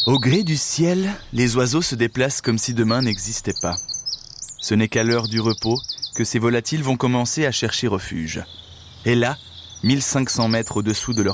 Au gré du ciel, les oiseaux se déplacent comme si demain n'existait pas. Ce n'est qu'à l'heure du repos que ces volatiles vont commencer à chercher refuge. Et là, 1500 mètres au-dessous de leur